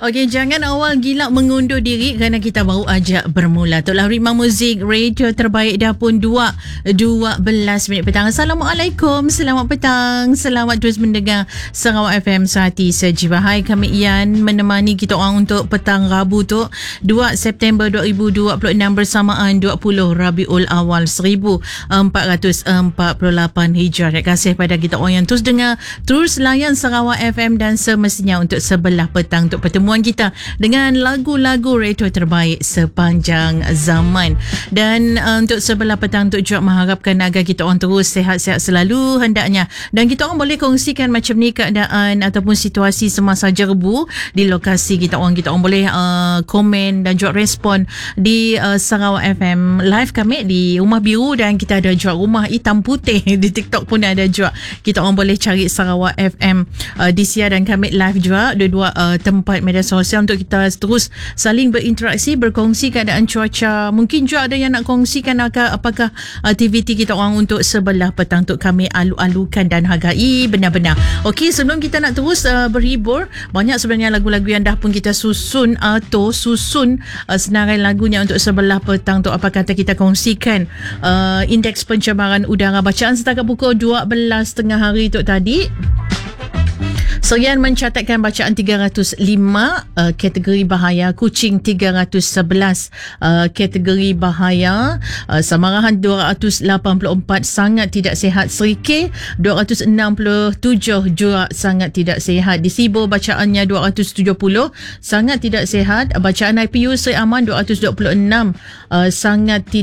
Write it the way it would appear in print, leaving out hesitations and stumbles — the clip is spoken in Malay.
Okey, jangan awal gila mengundur diri kerana kita baru ajak bermula. Itulah Ritma Muzik, radio terbaik dah pun 12 minit petang. Assalamualaikum, selamat petang. Selamat terus mendengar Sarawak FM Sehati Sejiwa. Hai, kami Ian menemani kita orang untuk petang Rabu tu 2 September 2026 bersamaan 20 Rabiul Awal 1448 Hijrah. Terima kasih pada kita orang yang terus dengar, terus layan Sarawak FM dan semestinya untuk sebelah petang untuk pertemuan kita dengan lagu-lagu retro terbaik sepanjang zaman. Dan untuk sebelah petang untuk juga mengharapkan agar kita orang terus sihat-sihat selalu hendaknya, dan kita orang boleh kongsikan macam ni keadaan ataupun situasi semasa jerbu di lokasi kita orang boleh komen dan juga respon di Sarawak FM live kami di Rumah Biru, dan kita ada juga Rumah Hitam Putih di TikTok pun ada juga. Kita orang boleh cari Sarawak FM di siar dan kami live juga dua-dua tempat media sosial untuk kita terus saling berinteraksi, berkongsi keadaan cuaca. Mungkin juga ada yang nak kongsikan apakah aktiviti kita orang untuk sebelah petang untuk kami alu-alukan dan hargai benar-benar. Okey, sebelum kita nak terus berhibur, banyak sebenarnya lagu-lagu yang dah pun kita susun senarai lagunya untuk sebelah petang tu. Apa kata kita kongsikan indeks pencemaran udara bacaan setakat pukul 12.30 hari tu tadi. Serian mencatatkan bacaan 305, kategori bahaya. Kuching 311, kategori bahaya. Samarahan 284, sangat tidak sihat. Serikeh 267 juga sangat tidak sihat. Di Sibo bacaannya 270, sangat tidak sihat. Bacaan IPU Seri Aman 226, sangat tidak